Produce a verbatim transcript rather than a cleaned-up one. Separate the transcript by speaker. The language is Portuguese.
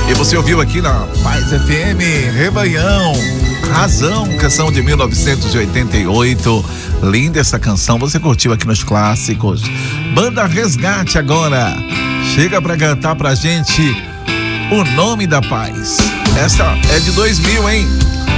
Speaker 1: E você ouviu aqui na Paz F M, Rebanhão, Razão, canção de mil novecentos e oitenta e oito. Linda essa canção, você curtiu aqui nos clássicos. Banda Resgate agora chega pra cantar pra gente O Nome da Paz. Essa é de dois mil, hein?